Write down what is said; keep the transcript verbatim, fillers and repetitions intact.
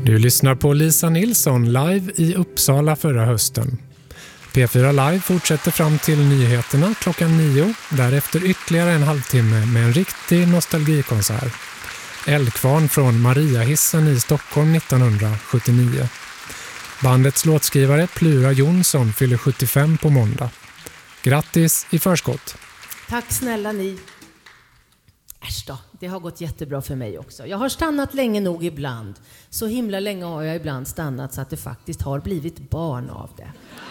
Du lyssnar på Lisa Nilsson live i Uppsala förra hösten. P fyra Live fortsätter fram till nyheterna klockan nio. Därefter ytterligare en halvtimme med en riktig nostalgikonsert. Eldkvarn från Mariahissen i Stockholm nittonhundrasjuttionio. Bandets låtskrivare Plura Jonsson fyller sjuttiofem på måndag. Grattis i förskott. Tack snälla ni. Äsch då, det har gått jättebra för mig också. Jag har stannat länge nog ibland. Så himla länge har jag ibland stannat så att det faktiskt har blivit barn av det.